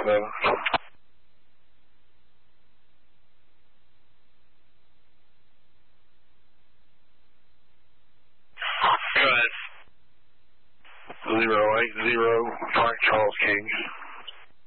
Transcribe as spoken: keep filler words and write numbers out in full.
seven. Go ahead. Zero eight zero, Frank Charles King.